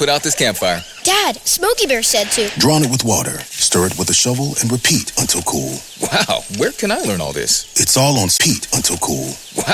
put out this campfire. Dad, Smokey Bear said to. Drown it with water, stir it with a shovel, and repeat until cool. Wow, where can I learn all this? It's all on Pete until cool. Wow.